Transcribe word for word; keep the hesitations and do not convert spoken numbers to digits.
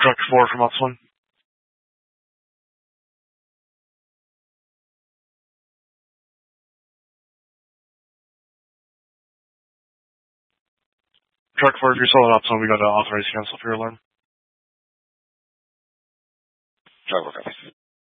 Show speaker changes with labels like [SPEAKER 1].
[SPEAKER 1] Truck four from Upswing. Truck four, if you're still on Upswing, we got to authorize cancel for your alarm.
[SPEAKER 2] Truck four, copies.